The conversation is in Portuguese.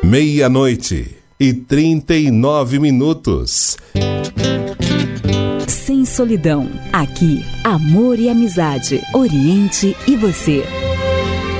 meia-noite e 39 minutos. Sem solidão. Aqui, amor e amizade. Oriente e você.